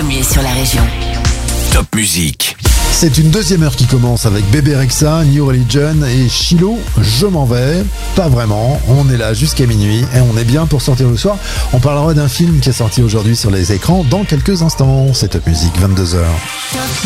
premier sur la région. Top Musique. C'est une deuxième heure qui commence avec Bébé Rexha, New Religion et Chilo, Je m'en vais. Pas vraiment, on est là jusqu'à minuit et on est bien pour sortir le soir. On parlera d'un film qui est sorti aujourd'hui sur les écrans dans quelques instants. C'est Top Musique, 22h.